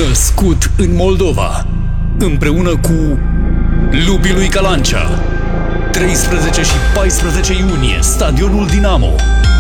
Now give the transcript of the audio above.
Născut în Moldova, împreună cu Lubii lui Calancea. 13 și 14 iunie, Stadionul Dinamo.